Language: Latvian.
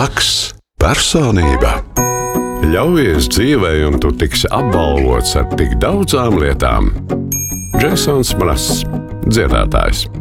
Maks, personība. Ļaujies dzīvei, un tu tiksi apbalvots ar tik daudzām lietām. Jasons Mrazs, dziedātājs.